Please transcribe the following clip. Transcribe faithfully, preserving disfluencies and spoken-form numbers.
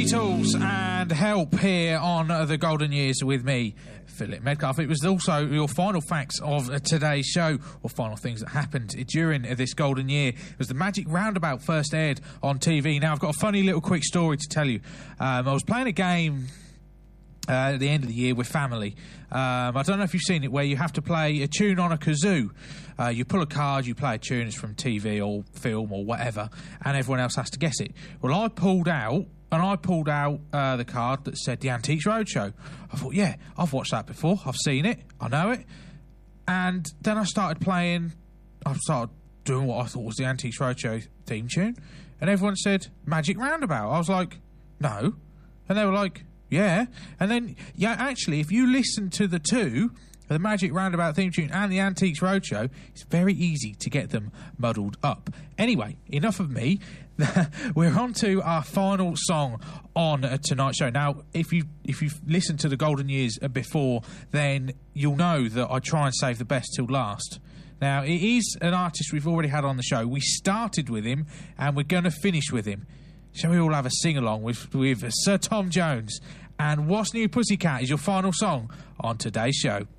Beatles and Help here on uh, the Golden Years with me, Philip Medcalf. It was also your final facts of uh, today's show, or final things that happened during uh, this golden year. It was the Magic Roundabout first aired on T V. Now, I've got a funny little quick story to tell you. Um, I was playing a game uh, at the end of the year with family. Um, I don't know if you've seen it, where you have to play a tune on a kazoo. Uh, you pull a card, you play a tune, it's from T V or film or whatever, and everyone else has to guess it. Well, I pulled out, and I pulled out uh, the card that said The Antiques Roadshow. I thought, yeah, I've watched that before, I've seen it, I know it. And then I started playing, I started doing what I thought was the Antiques Roadshow theme tune, and everyone said, Magic Roundabout. I was like, no. And they were like, yeah. And then, yeah, actually, if you listen to the two, the Magic Roundabout theme tune and the Antiques Roadshow, it's very easy to get them muddled up. Anyway, enough of me. We're on to our final song on uh, tonight's show. Now, if you if you've listened to the Golden Years before, then you'll know that I try and save the best till last. Now, it is an artist we've already had on the show. We started with him, and we're going to finish with him. Shall we all have a sing-along with, with Sir Tom Jones? And What's New Pussycat is your final song on today's show.